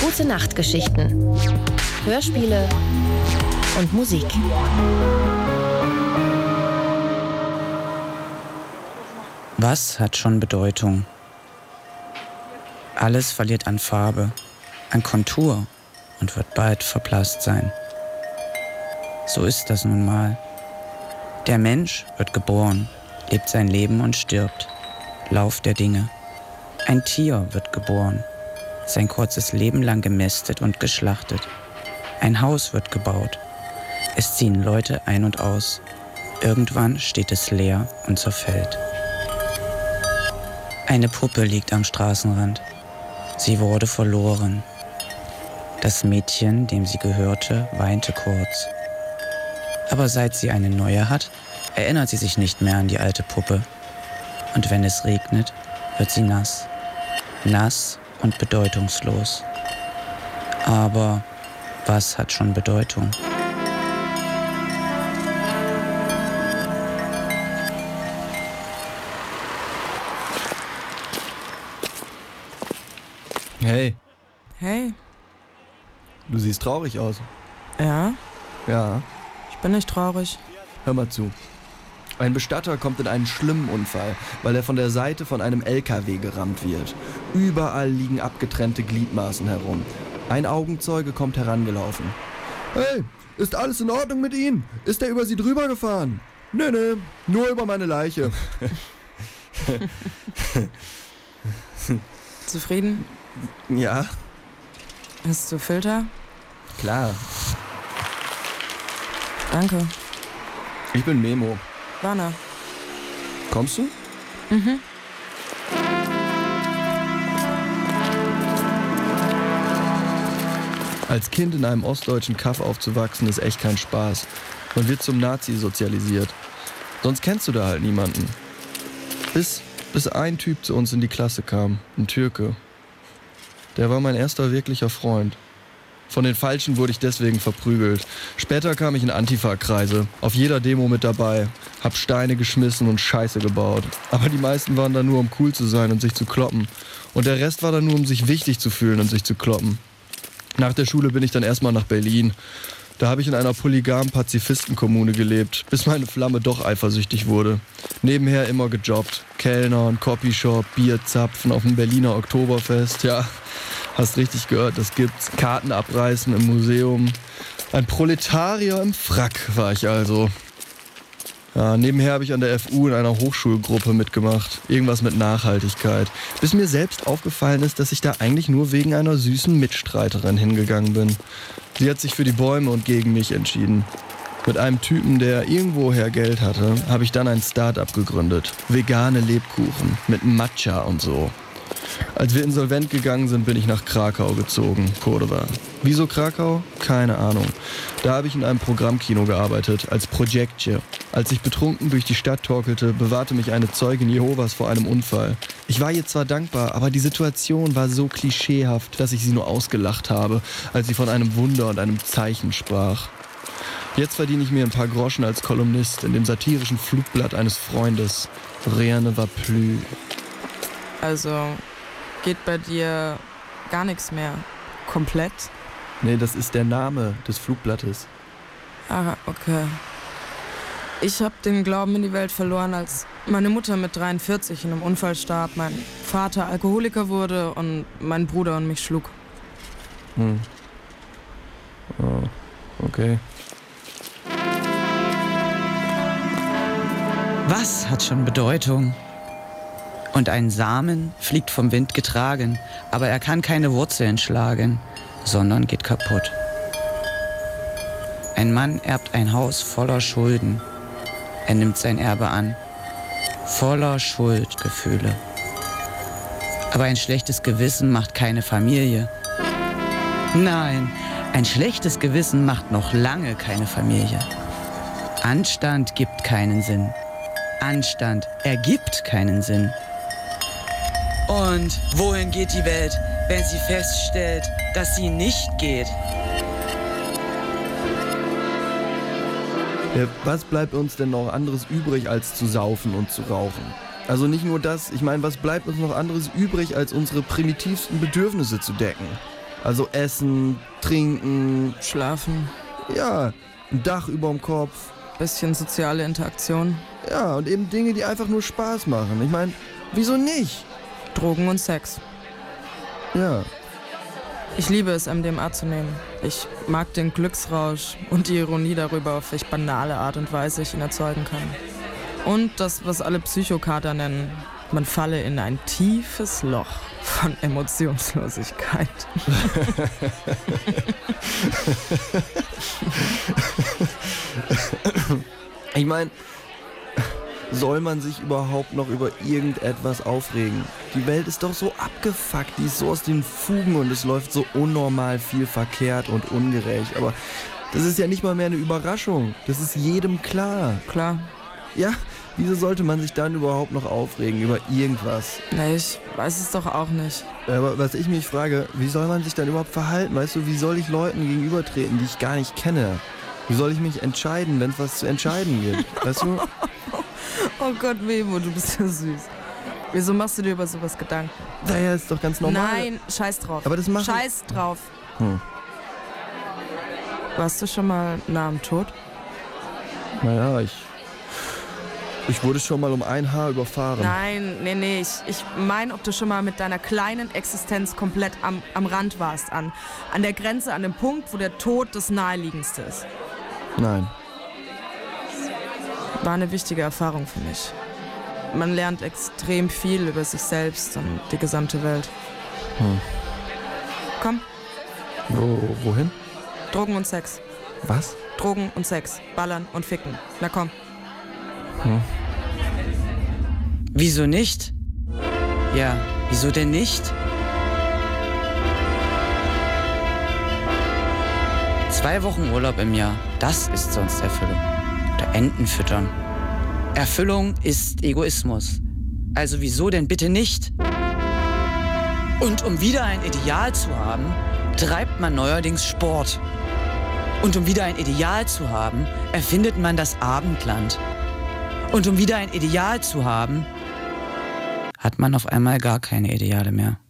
Gute Nachtgeschichten, Hörspiele und Musik. Was hat schon Bedeutung? Alles verliert an Farbe, an Kontur und wird bald verblasst sein. So ist das nun mal. Der Mensch wird geboren, lebt sein Leben und stirbt. Lauf der Dinge. Ein Tier wird geboren, sein kurzes Leben lang gemästet und geschlachtet. Ein Haus wird gebaut. Es ziehen Leute ein und aus. Irgendwann steht es leer und zerfällt. Eine Puppe liegt am Straßenrand. Sie wurde verloren. Das Mädchen, dem sie gehörte, weinte kurz. Aber seit sie eine neue hat, erinnert sie sich nicht mehr an die alte Puppe. Und wenn es regnet, wird sie nass. Nass und bedeutungslos. Aber was hat schon Bedeutung? Hey. Hey. Du siehst traurig aus. Ja? Ja. Ich bin nicht traurig. Hör mal zu. Ein Bestatter kommt in einen schlimmen Unfall, weil er von der Seite von einem LKW gerammt wird. Überall liegen abgetrennte Gliedmaßen herum. Ein Augenzeuge kommt herangelaufen. Hey, ist alles in Ordnung mit Ihnen? Ist er über Sie drüber gefahren? Nee, nur über meine Leiche. Zufrieden? Ja. Hast du Filter? Klar. Danke. Ich bin Memo. Warner. Kommst du? Mhm. Als Kind in einem ostdeutschen Kaff aufzuwachsen, ist echt kein Spaß. Man wird zum Nazi sozialisiert. Sonst kennst du da halt niemanden. Bis ein Typ zu uns in die Klasse kam, ein Türke. Der war mein erster wirklicher Freund. Von den Falschen wurde ich deswegen verprügelt. Später kam ich in Antifa-Kreise, auf jeder Demo mit dabei, hab Steine geschmissen und Scheiße gebaut. Aber die meisten waren da nur, um cool zu sein und sich zu kloppen. Und der Rest war da nur, um sich wichtig zu fühlen und sich zu kloppen. Nach der Schule bin ich dann erstmal nach Berlin. Da habe ich in einer polygamen Pazifistenkommune gelebt, bis meine Flamme doch eifersüchtig wurde. Nebenher immer gejobbt. Kellnern, Copyshop, Bierzapfen auf dem Berliner Oktoberfest. Ja, hast richtig gehört, das gibt's. Karten abreißen im Museum. Ein Proletarier im Frack war ich also. Ja, nebenher habe ich an der FU in einer Hochschulgruppe mitgemacht. Irgendwas mit Nachhaltigkeit. Bis mir selbst aufgefallen ist, dass ich da eigentlich nur wegen einer süßen Mitstreiterin hingegangen bin. Sie hat sich für die Bäume und gegen mich entschieden. Mit einem Typen, der irgendwoher Geld hatte, habe ich dann ein Start-up gegründet. Vegane Lebkuchen mit Matcha und so. Als wir insolvent gegangen sind, bin ich nach Krakau gezogen, Córdoba. Wieso Krakau? Keine Ahnung. Da habe ich in einem Programmkino gearbeitet, als Projektje. Als ich betrunken durch die Stadt torkelte, bewahrte mich eine Zeugin Jehovas vor einem Unfall. Ich war ihr zwar dankbar, aber die Situation war so klischeehaft, dass ich sie nur ausgelacht habe, als sie von einem Wunder und einem Zeichen sprach. Jetzt verdiene ich mir ein paar Groschen als Kolumnist in dem satirischen Flugblatt eines Freundes. Rien ne va plus. Also, geht bei dir gar nichts mehr komplett? Nee, das ist der Name des Flugblattes. Ah, okay. Ich habe den Glauben in die Welt verloren, als meine Mutter mit 43 in einem Unfall starb, mein Vater Alkoholiker wurde und mein Bruder und mich schlug. Oh, okay. Was hat schon Bedeutung? Und ein Samen fliegt vom Wind getragen, aber er kann keine Wurzeln schlagen, sondern geht kaputt. Ein Mann erbt ein Haus voller Schulden. Er nimmt sein Erbe an, voller Schuldgefühle. Aber ein schlechtes Gewissen macht keine Familie. Nein, ein schlechtes Gewissen macht noch lange keine Familie. Anstand gibt keinen Sinn. Anstand ergibt keinen Sinn. Und wohin geht die Welt, wenn sie feststellt, dass sie nicht geht? Ja, was bleibt uns denn noch anderes übrig, als zu saufen und zu rauchen? Also nicht nur das, ich meine, was bleibt uns noch anderes übrig, als unsere primitivsten Bedürfnisse zu decken? Also Essen, Trinken, Schlafen, ja, ein Dach überm Kopf. bisschen soziale Interaktion, Ja, und eben Dinge, die einfach nur Spaß machen. Ich meine, wieso nicht? Drogen und Sex. Ja. Ich liebe es, MDMA zu nehmen. Ich mag den Glücksrausch und die Ironie darüber, auf welch banale Art und Weise ich ihn erzeugen kann. Und das, was alle Psychokater nennen, man falle in ein tiefes Loch von Emotionslosigkeit. Ich meine, soll man sich überhaupt noch über irgendetwas aufregen? Die Welt ist doch so abgefuckt, die ist so aus den Fugen und es läuft so unnormal viel verkehrt und ungerecht. Aber das ist ja nicht mal mehr eine Überraschung. Das ist jedem klar. Klar. Ja, wieso sollte man sich dann überhaupt noch aufregen über irgendwas? Nee, ich weiß es doch auch nicht. Aber was ich mich frage, wie soll man sich dann überhaupt verhalten? Weißt du, wie soll ich Leuten gegenübertreten, die ich gar nicht kenne? Wie soll ich mich entscheiden, wenn es was zu entscheiden gibt? Weißt du? Oh Gott, Memo, du bist ja süß. Wieso machst du dir über sowas Gedanken? Naja, ist doch ganz normal. Nein, scheiß drauf. Aber das macht... Scheiß drauf. Hm. Warst du schon mal nah am Tod? Naja, ich wurde schon mal um ein Haar überfahren. Nein, nee, ich meine, ob du schon mal mit deiner kleinen Existenz komplett am Rand warst, an der Grenze, an dem Punkt, wo der Tod das Naheliegendste ist. Nein. War eine wichtige Erfahrung für mich. Man lernt extrem viel über sich selbst und die gesamte Welt. Komm, Wohin? Drogen und Sex. Was? Drogen und Sex. Ballern und ficken. Na komm. Wieso nicht? Ja, wieso denn nicht? 2 Wochen Urlaub im Jahr, das ist sonst Erfüllung. Oder Enten füttern. Erfüllung ist Egoismus. Also wieso denn bitte nicht? Und um wieder ein Ideal zu haben, treibt man neuerdings Sport. Und um wieder ein Ideal zu haben, erfindet man das Abendland. Und um wieder ein Ideal zu haben, hat man auf einmal gar keine Ideale mehr.